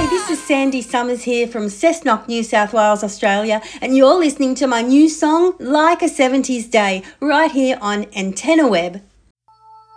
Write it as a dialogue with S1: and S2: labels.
S1: Hey, this is Sandy Summers here from Cessnock, New South Wales, Australia, and you're listening to my new song, Like a 70s Day, right here on Antenna Web.